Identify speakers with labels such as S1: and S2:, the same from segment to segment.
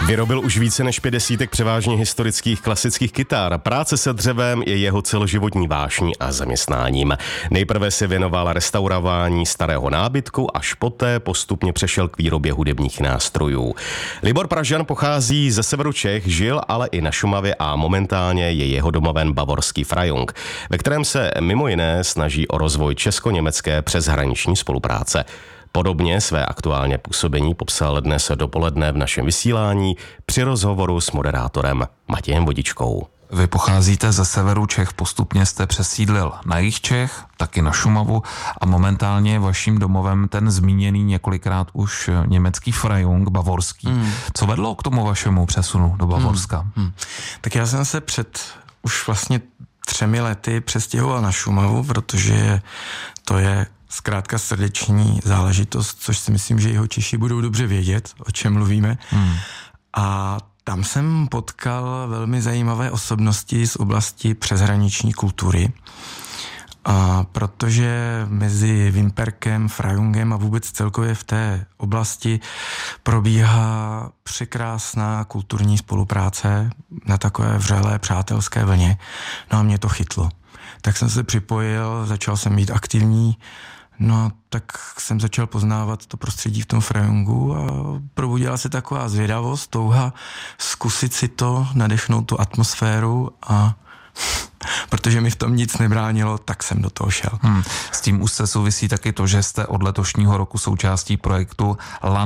S1: Vyrobil už více než 50 převážně historických klasických kytar. Práce se dřevem je jeho celoživotní vášní a zaměstnáním. Nejprve se věnoval restaurování starého nábytku, až poté postupně přešel k výrobě hudebních nástrojů. Libor Pražan pochází ze severu Čech, žil ale i na Šumavě a momentálně je jeho domovem bavorský Frajung, ve kterém se mimo jiné snaží o rozvoj česko-německé přeshraniční spolupráce. Podobně své aktuálně působení popsal dnes dopoledne v našem vysílání při rozhovoru s moderátorem Matějem Vodičkou.
S2: Vy pocházíte ze severu Čech, postupně jste přesídlil na jih Čech, taky na Šumavu a momentálně je vaším domovem ten zmíněný několikrát už německý Frajung, bavorský. Co vedlo k tomu vašemu přesunu do Bavorska?
S3: Tak já jsem se před už vlastně 3 lety přestěhoval na Šumavu, protože to je zkrátka srdeční záležitost, což si myslím, že jeho Češi budou dobře vědět, o čem mluvíme. A tam jsem potkal velmi zajímavé osobnosti z oblasti přeshraniční kultury. A protože mezi Vimperkem, Frajungem a vůbec celkově v té oblasti probíhá překrásná kulturní spolupráce na takové vřelé přátelské vlně. No a mě to chytlo. Tak jsem se připojil, začal jsem být aktivní, no tak jsem začal poznávat to prostředí v tom Frajungu a probudila se taková zvědavost, touha zkusit si to, nadechnout tu atmosféru a protože mi v tom nic nebránilo, tak jsem do toho šel.
S2: S tím už se souvisí taky to, že jste od letošního roku součástí projektu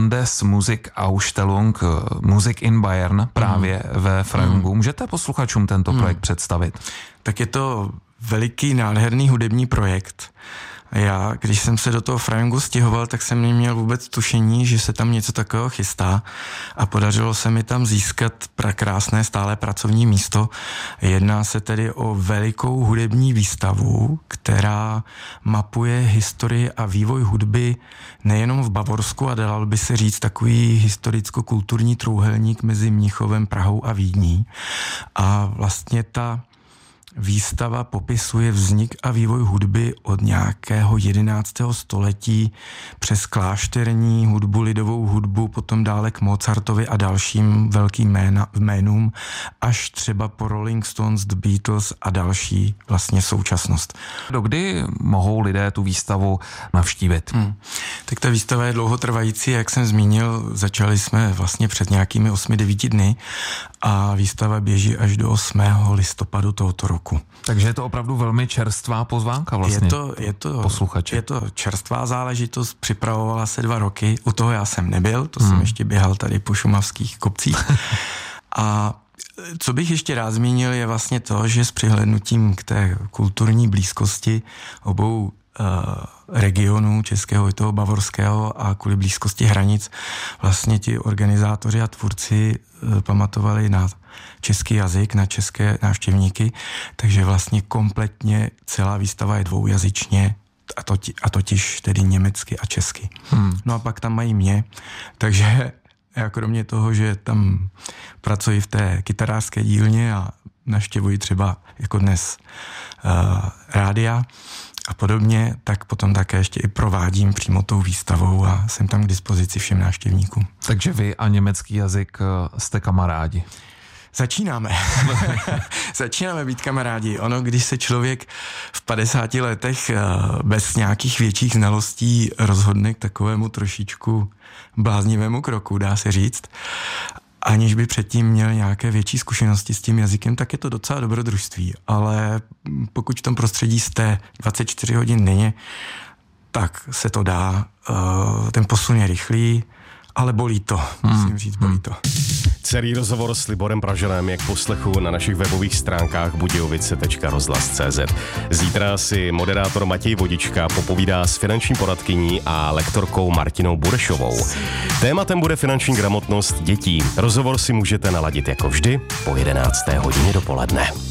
S2: Landes-Musik-Ausstellung Musik in Bayern právě ve Frajungu. Můžete posluchačům tento projekt představit?
S3: Tak je to veliký, nádherný hudební projekt. Já, když jsem se do toho Frajungu stěhoval, tak jsem neměl vůbec tušení, že se tam něco takového chystá a podařilo se mi tam získat krásné stále pracovní místo. Jedná se tedy o velikou hudební výstavu, která mapuje historii a vývoj hudby nejenom v Bavorsku a dalo by se říct takový historicko-kulturní trůhelník mezi Mnichovem, Prahou a Vídní. A vlastně ta výstava popisuje vznik a vývoj hudby od nějakého 11. století přes klášterní hudbu, lidovou hudbu, potom dále k Mozartovi a dalším velkým jménům, až třeba po Rolling Stones, The Beatles a další vlastně současnost.
S2: Dokdy mohou lidé tu výstavu navštívit?
S3: Tak ta výstava je dlouhotrvající, jak jsem zmínil, začali jsme vlastně před nějakými 8-9 dny a výstava běží až do 8. listopadu tohoto roku.
S2: Takže je to opravdu velmi čerstvá pozvánka vlastně. Posluchače.
S3: Je to čerstvá záležitost, připravovala se 2 roky, u toho já jsem nebyl, to jsem ještě běhal tady po šumavských kopcích. A co bych ještě rád zmínil, je vlastně to, že s přihlédnutím k té kulturní blízkosti obou regionů českého i toho bavorského a kvůli blízkosti hranic vlastně ti organizátoři a tvůrci pamatovali na český jazyk, na české návštěvníky, takže vlastně kompletně celá výstava je dvoujazyčně, a totiž tedy německy a česky. No a pak tam mají mě, takže já kromě toho, že tam pracuji v té kytarářské dílně a navštěvuji třeba jako dnes rádia a podobně, tak potom také ještě i provádím přímo tou výstavou a jsem tam k dispozici všem návštěvníkům.
S2: Takže vy a německý jazyk jste kamarádi?
S3: Začínáme být kamarádi. Ono, když se člověk v 50 letech bez nějakých větších znalostí rozhodne k takovému trošičku bláznivému kroku, dá se říct, aniž by předtím měl nějaké větší zkušenosti s tím jazykem, tak je to docela dobrodružství. Ale pokud v tom prostředí jste 24 hodin denně, tak se to dá. Ten posun je rychlý, ale bolí to, musím říct, bolí to.
S1: Celý rozhovor s Liborem Pražanem je k poslechu na našich webových stránkách budějovice.rozhlas.cz. Zítra si moderátor Matěj Vodička popovídá s finanční poradkyní a lektorkou Martinou Burešovou. Tématem bude finanční gramotnost dětí. Rozhovor si můžete naladit jako vždy po 11. hodině dopoledne.